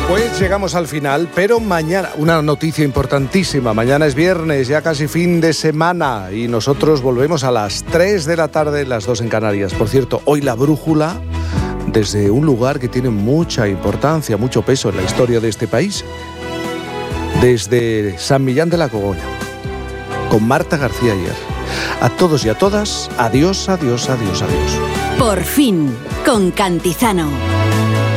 Pues llegamos al final, pero mañana, una noticia importantísima, mañana es viernes, ya casi fin de semana, y nosotros volvemos a las 3 de la tarde, las 2 en Canarias. Por cierto, hoy la brújula, desde un lugar que tiene mucha importancia, mucho peso en la historia de este país, desde San Millán de la Cogolla, con Marta García Ayer. A todos y a todas, adiós, adiós, adiós, adiós. Por fin, con Cantizano.